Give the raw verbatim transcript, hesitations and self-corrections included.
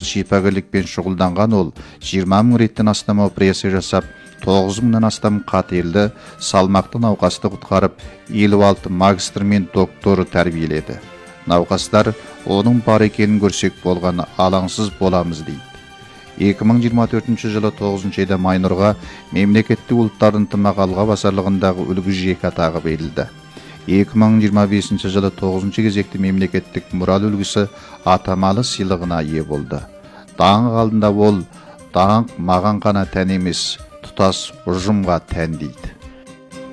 шипагерлікпен шұғылданған ол жиырма мың реттен астам операция жасап, тоғыз мыңнан астам қатерлі, салмақты науқасты құтқарып, елу алты магистр мен докторы тәрбиеледі. Науқастар оның бар екенін көрсек болғаны алаңсыз боламыз дейді. екі мың жиырма төртінші жылы тоғызыншы айда Майнұрға мемлекеттік ұлттар ынтымақ алға басарлығындағы үлгі жек атағы берілді. екі мың жиырма бесінші жылы тоғызыншы кезекті мемлекеттік мұрал үлгісі атамалы сыйлығына ие болды. Даңқ алдында ол, даңқ маған ғана тән емес, тұтас ұжымға тән дейді.